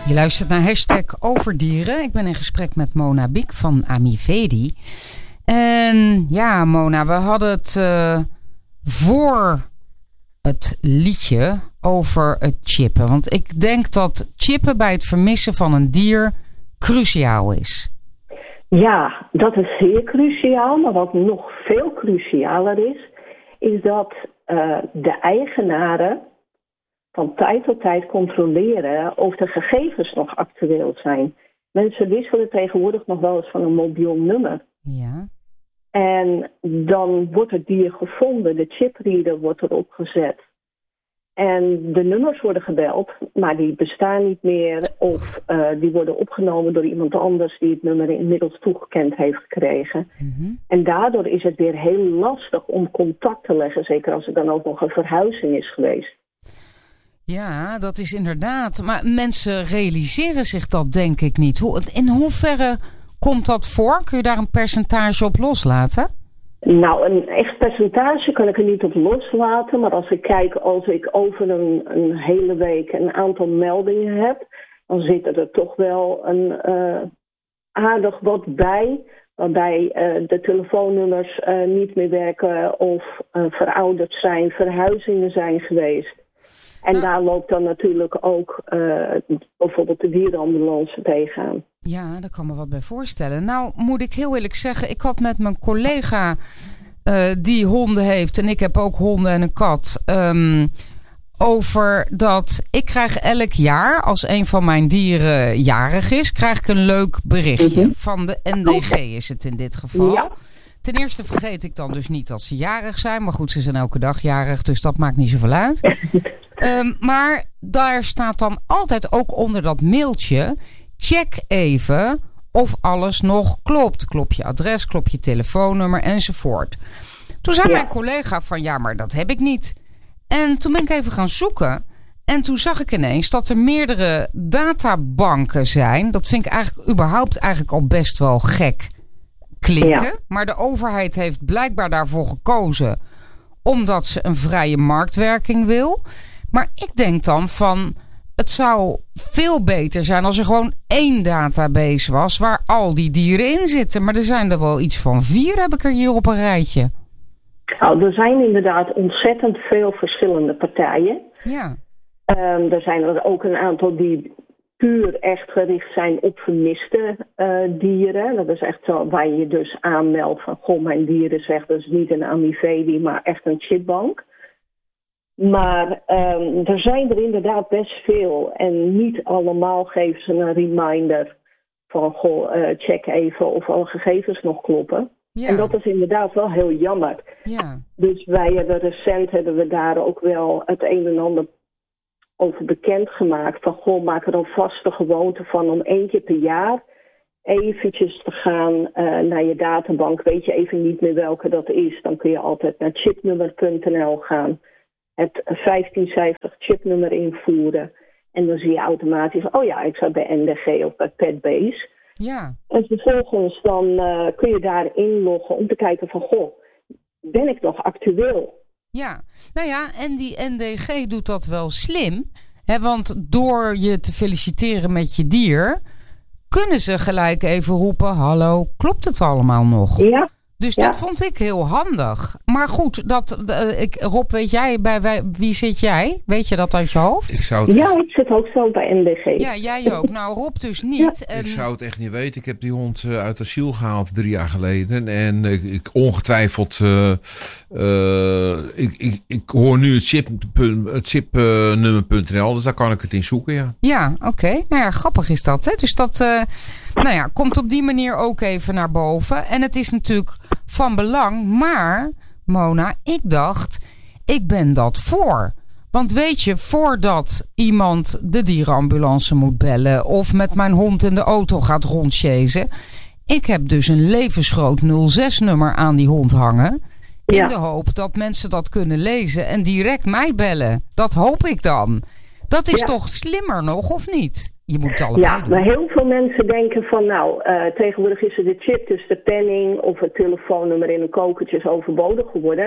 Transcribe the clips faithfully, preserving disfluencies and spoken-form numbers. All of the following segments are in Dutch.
Je luistert naar hashtag Overdieren. Ik ben in gesprek met Mona Biek van Amivedi. En ja, Mona, we hadden het uh, voor het liedje over het chippen. Want ik denk dat chippen bij het vermissen van een dier cruciaal is. Ja, dat is zeer cruciaal. Maar wat nog veel crucialer is, is dat uh, de eigenaren van tijd tot tijd controleren of de gegevens nog actueel zijn. Mensen wisselen tegenwoordig nog wel eens van een mobiel nummer. Ja. En dan wordt het dier gevonden, de chipreader wordt erop gezet. En de nummers worden gebeld, maar die bestaan niet meer. Of uh, die worden opgenomen door iemand anders die het nummer inmiddels toegekend heeft gekregen. Mm-hmm. En daardoor is het weer heel lastig om contact te leggen. Zeker als er dan ook nog een verhuizing is geweest. Ja, dat is inderdaad. Maar mensen realiseren zich dat denk ik niet. In hoeverre komt dat voor? Kun je daar een percentage op loslaten? Nou, een echt percentage kan ik er niet op loslaten. Maar als ik kijk, als ik over een, een hele week een aantal meldingen heb, dan zitten er toch wel een uh, aardig wat bij. Waarbij uh, de telefoonnummers uh, niet meer werken of uh, verouderd zijn, verhuizingen zijn geweest. En nou, daar loopt dan natuurlijk ook uh, bijvoorbeeld de dierenambulance tegenaan. Ja, daar kan me wat bij voorstellen. Nou, moet ik heel eerlijk zeggen, ik had met mijn collega uh, die honden heeft, en ik heb ook honden en een kat, um, over dat ik krijg elk jaar, als een van mijn dieren jarig is, krijg ik een leuk berichtje. Mm-hmm. Van de N D G is het in dit geval. Ja. Ten eerste vergeet ik dan dus niet dat ze jarig zijn. Maar goed, ze zijn elke dag jarig, dus dat maakt niet zoveel uit. um, maar daar staat dan altijd ook onder dat mailtje, check even of alles nog klopt. Klopt je adres, klopt je telefoonnummer enzovoort. Toen zei ja. mijn collega van ja, maar dat heb ik niet. En toen ben ik even gaan zoeken. En toen zag ik ineens dat er meerdere databanken zijn. Dat vind ik eigenlijk überhaupt eigenlijk al best wel gek klinken. Ja. Maar de overheid heeft blijkbaar daarvoor gekozen omdat ze een vrije marktwerking wil. Maar ik denk dan van, het zou veel beter zijn als er gewoon één database was waar al die dieren in zitten. Maar er zijn er wel iets van vier, heb ik er hier op een rijtje. Nou, er zijn inderdaad ontzettend veel verschillende partijen. Ja. Um, er zijn er ook een aantal die puur echt gericht zijn op vermiste uh, dieren. Dat is echt zo waar je je dus aanmeldt van, goh, mijn dier is weg. Dat is niet een Amivedi, maar echt een chipbank. Maar um, er zijn er inderdaad best veel. En niet allemaal geven ze een reminder van, goh, uh, check even of alle gegevens nog kloppen. Ja. En dat is inderdaad wel heel jammer. Ja. Dus wij hebben recent hebben we daar ook wel het een en ander over bekendgemaakt. Van, goh, maak er dan vast de gewoonte van om één keer per jaar eventjes te gaan uh, naar je databank. Weet je even niet meer welke dat is, dan kun je altijd naar chipnummer punt n l gaan. Het vijftiencijferig chipnummer invoeren. En dan zie je automatisch, oh ja, ik zat bij N D G of bij Petbase. Ja. En vervolgens dan uh, kun je daar inloggen om te kijken van, goh, ben ik nog actueel? Ja, nou ja, en die N D G doet dat wel slim. Hè, want door je te feliciteren met je dier, kunnen ze gelijk even roepen, hallo, klopt het allemaal nog? Ja. Dus ja. dat vond ik heel handig. Maar goed, dat, uh, ik, Rob, weet jij, bij wij, wie zit jij? Weet je dat uit je hoofd? Ik zou het... Ja, ik zit ook zo bij N D G. Ja, jij ook. Nou, Rob dus niet. Ja. En... Ik zou het echt niet weten. Ik heb die hond uh, uit asiel gehaald drie jaar geleden. En uh, ik ongetwijfeld... Uh, uh, ik, ik, ik hoor nu het chip, het chipnummer punt n l, dus daar kan ik het in zoeken, ja. Ja, oké. Okay. Nou ja, grappig is dat, hè. Dus dat uh, nou ja, komt op die manier ook even naar boven. En het is natuurlijk van belang. Maar, Mona, ik dacht, ik ben dat voor. Want weet je, voordat iemand de dierenambulance moet bellen of met mijn hond in de auto gaat rondchasen, ik heb dus een levensgroot nul zes nummer aan die hond hangen. In ja. de hoop dat mensen dat kunnen lezen en direct mij bellen. Dat hoop ik dan. Dat is ja. toch slimmer nog, of niet? Je moet het allebei ja, doen. Maar heel veel mensen denken van, nou, uh, tegenwoordig is er de chip, dus de penning of het telefoonnummer in een kokertje is overbodig geworden.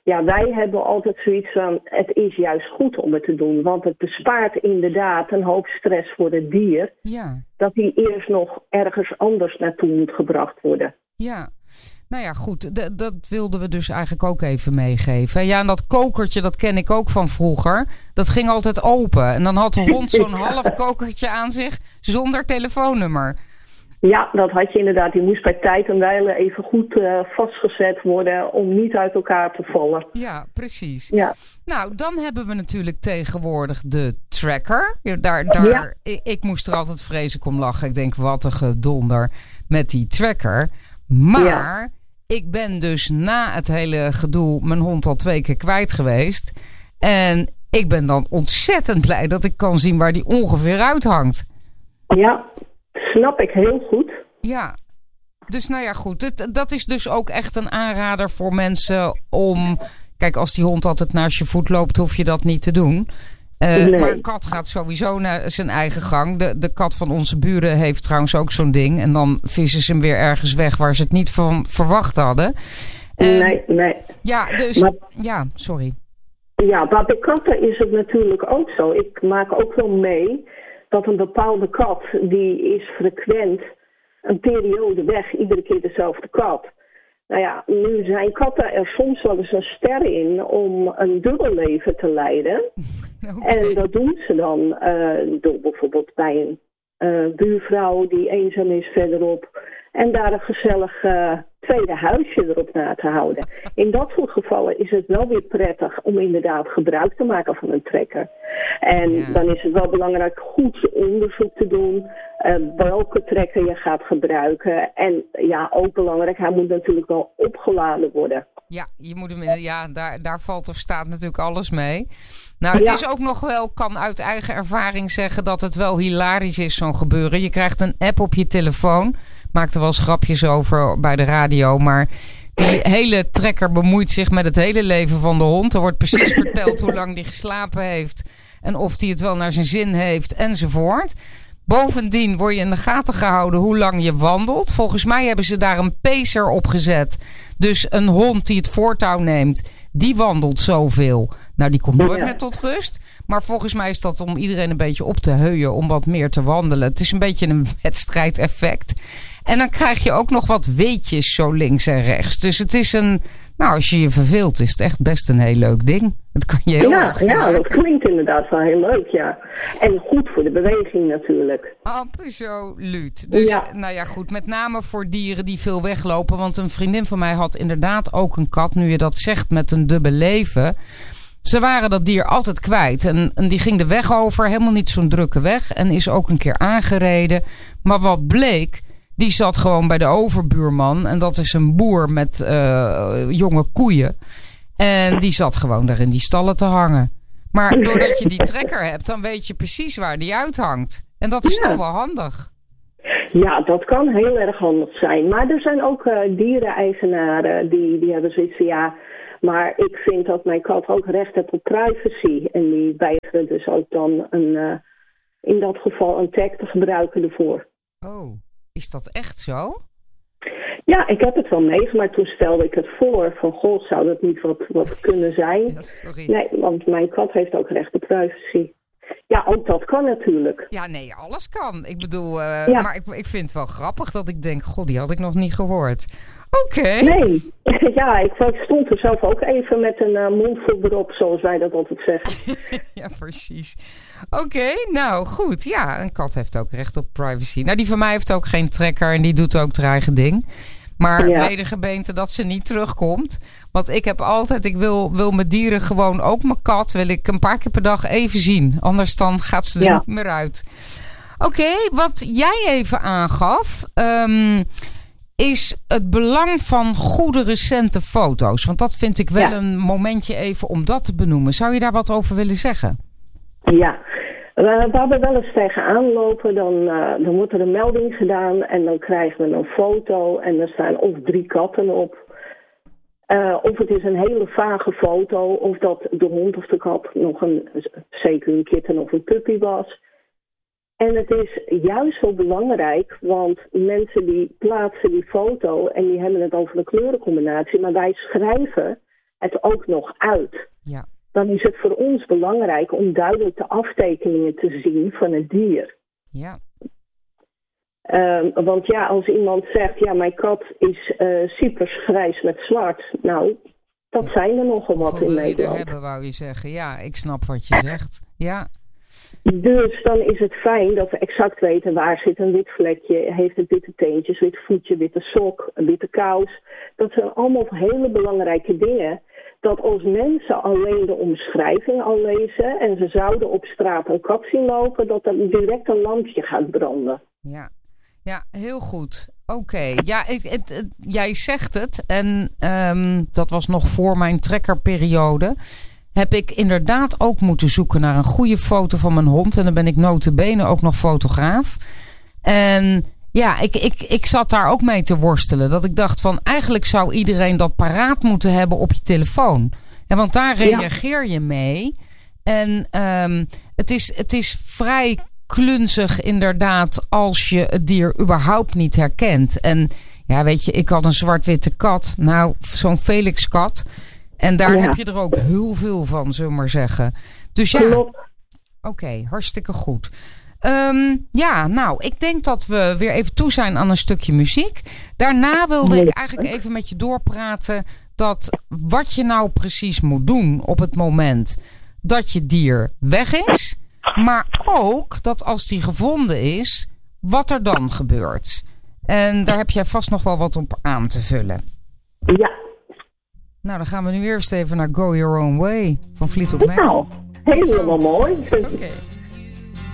ja, wij hebben altijd zoiets van, het is juist goed om het te doen. Want het bespaart inderdaad een hoop stress voor het dier. Ja. Dat die eerst nog ergens anders naartoe moet gebracht worden. Ja. Nou ja, goed. D- dat wilden we dus eigenlijk ook even meegeven. Ja, en dat kokertje, dat ken ik ook van vroeger. Dat ging altijd open. En dan had de hond zo'n half kokertje aan zich zonder telefoonnummer. Ja, dat had je inderdaad. Die moest bij tijd en wijle even goed uh, vastgezet worden om niet uit elkaar te vallen. Ja, precies. Ja. Nou, dan hebben we natuurlijk tegenwoordig de tracker. Daar, daar, ja. ik, ik moest er altijd vreselijk om lachen. Ik denk, wat een gedonder met die tracker. Maar ja. ik ben dus na het hele gedoe mijn hond al twee keer kwijt geweest. En ik ben dan ontzettend blij dat ik kan zien waar die ongeveer uithangt. Ja, snap ik heel goed. Ja, dus nou ja goed. Het, dat is dus ook echt een aanrader voor mensen om... Kijk, als die hond altijd naast je voet loopt, hoef je dat niet te doen. Uh, nee. Maar een kat gaat sowieso naar zijn eigen gang. De, de kat van onze buren heeft trouwens ook zo'n ding. En dan vissen ze hem weer ergens weg waar ze het niet van verwacht hadden. Uh, nee, nee. Ja, dus... Maar, ja, sorry. Ja, maar bij katten is het natuurlijk ook zo. Ik maak ook wel mee dat een bepaalde kat, die is frequent een periode weg, iedere keer dezelfde kat. Nou ja, nu zijn katten er soms wel eens een ster in om een dubbel leven te leiden. Okay. En dat doen ze dan uh, door bijvoorbeeld bij een uh, buurvrouw die eenzaam is verderop. En daar een gezellig uh, tweede huisje erop na te houden. In dat soort gevallen is het wel weer prettig om inderdaad gebruik te maken van een trekker. En ja. dan is het wel belangrijk goed onderzoek te doen. Uh, welke trekker je gaat gebruiken. En ja, ook belangrijk, hij moet natuurlijk wel opgeladen worden. Ja, je moet hem, ja daar, daar valt of staat natuurlijk alles mee. Nou, het ja. is ook nog wel, kan uit eigen ervaring zeggen dat het wel hilarisch is, zo'n gebeuren. Je krijgt een app op je telefoon. Maakte wel eens grapjes over bij de radio, maar die hele trekker bemoeit zich met het hele leven van de hond. Er wordt precies verteld hoe lang die geslapen heeft en of die het wel naar zijn zin heeft enzovoort. Bovendien word je in de gaten gehouden hoe lang je wandelt. Volgens mij hebben ze daar een pacer op gezet. Dus een hond die het voortouw neemt, die wandelt zoveel. Nou, die komt nooit ja. meer tot rust. Maar volgens mij is dat om iedereen een beetje op te heuien om wat meer te wandelen. Het is een beetje een wedstrijdeffect. En dan krijg je ook nog wat weetjes zo links en rechts. Dus het is een... Nou, als je je verveelt, is het echt best een heel leuk ding. Dat kan je heel ja, erg Ja, dat klinkt inderdaad wel heel leuk, ja. En goed voor de beweging natuurlijk. Absoluut. Dus, ja. nou ja, goed. Met name voor dieren die veel weglopen. Want een vriendin van mij had inderdaad ook een kat. Nu je dat zegt met een dubbel leven. Ze waren dat dier altijd kwijt. En, en die ging de weg over. Helemaal niet zo'n drukke weg. En is ook een keer aangereden. Maar wat bleek... Die zat gewoon bij de overbuurman. En dat is een boer met uh, jonge koeien. En die zat gewoon daar in die stallen te hangen. Maar doordat je die trekker hebt, dan weet je precies waar die uithangt. En dat is ja. toch wel handig. Ja, dat kan heel erg handig zijn. Maar er zijn ook uh, diereneigenaren die, die hebben zoiets van ja... Maar ik vind dat mijn kat ook recht heeft op privacy. En die weigeren dus ook dan een, uh, in dat geval een tag te gebruiken ervoor. Oh. Is dat echt zo? Ja, ik heb het wel meegemaakt. Toen stelde ik het voor van, goh, zou dat niet wat, wat kunnen zijn? Ja, sorry. Nee, want mijn kat heeft ook recht op privacy. Ja, ook dat kan natuurlijk. Ja, nee, alles kan. Ik bedoel, uh, ja. maar ik, ik vind het wel grappig dat ik denk, god, die had ik nog niet gehoord. Oké. Okay. Nee, ja, ik stond er zelf ook even met een uh, mondvol erop, zoals wij dat altijd zeggen. Ja, precies. Oké, okay, nou goed. Ja, een kat heeft ook recht op privacy. Nou, die van mij heeft ook geen trekker en die doet ook haar eigen ding. Maar ja. wedergebeente dat ze niet terugkomt. Want ik heb altijd, ik wil, wil mijn dieren gewoon, ook mijn kat, wil ik een paar keer per dag even zien. Anders dan gaat ze er ja. niet meer uit. Oké, okay, wat jij even aangaf... Um, is het belang van goede recente foto's. Want dat vind ik wel ja. een momentje even om dat te benoemen. Zou je daar wat over willen zeggen? Ja, uh, waar we wel eens tegenaan lopen, dan, uh, dan wordt er een melding gedaan en dan krijgen we een foto en er staan of drie katten op. Uh, of het is een hele vage foto, of dat de hond of de kat nog een, zeker een kitten of een puppy was. En het is juist zo belangrijk, want mensen die plaatsen die foto en die hebben het over een kleurencombinatie, maar wij schrijven het ook nog uit. Ja. Dan is het voor ons belangrijk om duidelijk de aftekeningen te zien van het dier. Ja. Um, want ja, als iemand zegt, ja, mijn kat is uh, cypers grijs met zwart. Nou, dat ja. zijn er nogal wat in Nederland. Wil je er hebben, wou je zeggen. Ja, ik snap wat je zegt. Ja. Dus dan is het fijn dat we exact weten waar zit een wit vlekje, heeft het witte teentjes, wit voetje, witte sok, een witte kous. Dat zijn allemaal hele belangrijke dingen. Dat als mensen alleen de omschrijving al lezen en ze zouden op straat een kat zien lopen, dat er direct een lampje gaat branden. Ja, ja, heel goed. Oké, okay. Ja, het, het, het, jij zegt het en um, dat was nog voor mijn trekkerperiode. Heb ik inderdaad ook moeten zoeken naar een goede foto van mijn hond. En dan ben ik nota bene ook nog fotograaf. En ja, ik, ik, ik zat daar ook mee te worstelen. Dat ik dacht van eigenlijk zou iedereen dat paraat moeten hebben op je telefoon. En want daar reageer je mee. En um, het, is, het is vrij klunzig inderdaad als je het dier überhaupt niet herkent. En ja, weet je, ik had een zwart-witte kat. Nou, zo'n Felix-kat. En daar ja. heb je er ook heel veel van, zullen we maar zeggen. Dus ja, oké, okay, hartstikke goed. Um, ja, nou, ik denk dat we weer even toe zijn aan een stukje muziek. Daarna wilde ik eigenlijk even met je doorpraten dat wat je nou precies moet doen op het moment dat je dier weg is. Maar ook dat als die gevonden is, wat er dan gebeurt. En daar heb jij vast nog wel wat op aan te vullen. Ja. Nou, dan gaan we nu eerst even naar Go Your Own Way van Fleetwood Mac. Nou, helemaal mooi. Oké. Okay.